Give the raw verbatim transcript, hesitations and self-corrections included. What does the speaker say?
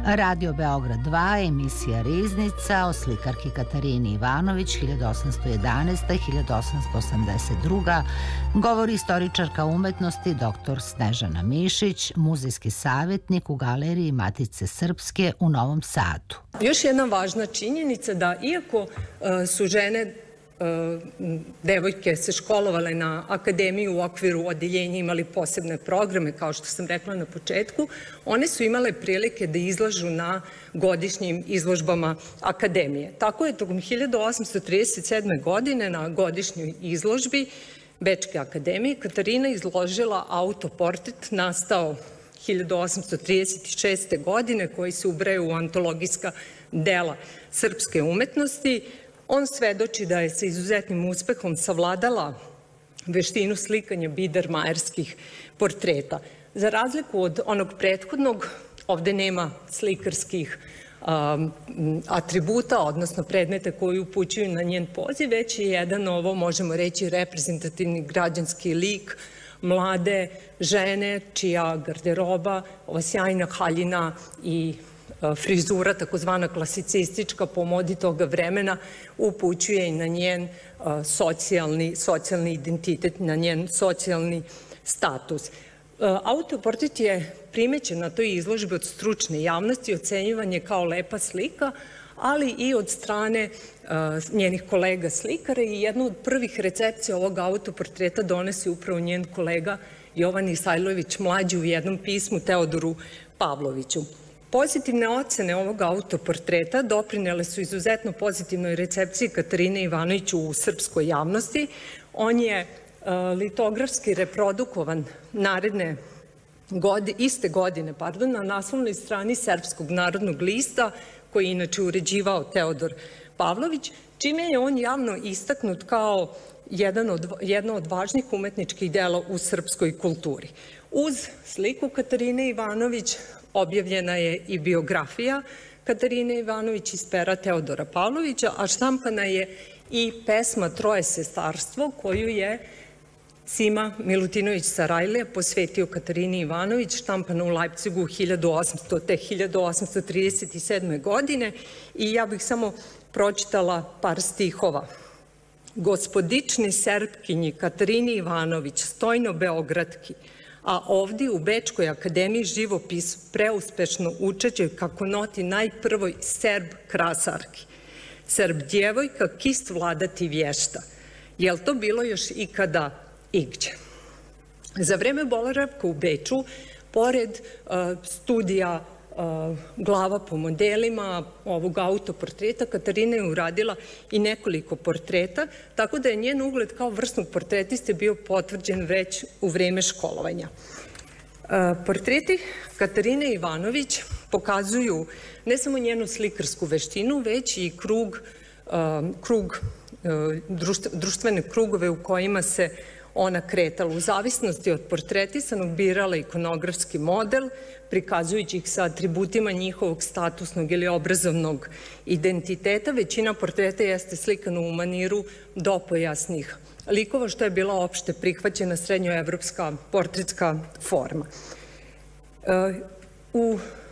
Radio Beograd dva, emisija Riznica o slikarki Katarini Ivanović hiljadu osamsto jedanaesta do hiljadu osamsto osamdeset druga. Govori istoričarka umetnosti dr Snežana Mišić, muzejski savjetnik u Galeriji Matice Srpske u Novom Sadu. Još jedna važna činjenica da iako su žene devojke se školovale na akademiji u okviru odeljenja, imali posebne programe, kao što sam rekla na početku, one su imale prilike da izlažu na godišnjim izložbama akademije. Tako je tokom hiljadu osamsto trideset sedme. godine na godišnjoj izložbi Bečke akademije Katarina izložila autoportret nastao hiljadu osamsto trideset šeste. godine, koji se ubraja u antologijska dela srpske umetnosti. On svedoči da je sa izuzetnim uspehom savladala veštinu slikanja bidermajerskih portreta. Za razliku od onog prethodnog, ovde nema slikarskih um, atributa, odnosno predmeta koji upućuju na njen poziv, već je jedan, ovo možemo reći, reprezentativni građanski lik mlade žene čija garderoba, ova sjajna haljina i frizura, takozvana klasicistička po modi toga vremena, upućuje i na njen socijalni, socijalni identitet, na njen socijalni status. Autoportret je primećen na toj izložbi od stručne javnosti, ocenjivan je kao lepa slika, ali i od strane njenih kolega slikara, i jednu od prvih recepcija ovog autoportreta donesi upravo njen kolega Jovan Isajlović mlađi u jednom pismu Teodoru Pavloviću. Pozitivne ocene ovog autoportreta doprinele su izuzetno pozitivnoj recepciji Katarine Ivanović u srpskoj javnosti. On je litografski reprodukovan naredne godine, iste godine, pardon, na naslovnoj strani Srpskog narodnog lista, koji je inače uređivao Teodor Pavlović, čime je on javno istaknut kao jedan od, jedno od važnih umetničkih dela u srpskoj kulturi. Uz sliku Katarine Ivanović objavljena je i biografija Katarine Ivanović iz pera Teodora Pavlovića, a štampana je i pesma Troje sestarstvo, koju je Sima Milutinović Sarajlija posvetio Katarini Ivanović, štampana u Lajpcigu hiljadu osamsto te hiljadu osamsto trideset sedme. godine, i ja bih samo pročitala par stihova. Gospodični Serpkinji Katarini Ivanović, stojno Beogradki, a ovdje u Bečkoj akademiji živopis preuspešno učeće kako noti najprvoj Serb krasarki. Serb djevojka kist vladati vješta. Jel to bilo još ikada igdje? Za vreme boravka u Beču, pored uh, studija uh, glava po modelima ovog autoportreta, Katarina je uradila i nekoliko portreta, tako da je njen ugled kao vrsnog portretiste bio potvrđen već u vreme školovanja. Uh, portreti Katarine Ivanović pokazuju ne samo njenu slikarsku veštinu, već i krug, uh, krug uh, društvene krugove u kojima se ona kretala. U zavisnosti od portretisanog birala ikonografski model, prikazujući ih sa atributima njihovog statusnog ili obrazovnog identiteta. Većina portreta jeste slikana u maniru dopojasnih likova, što je bila opšte prihvaćena srednjoevropska portretska forma. U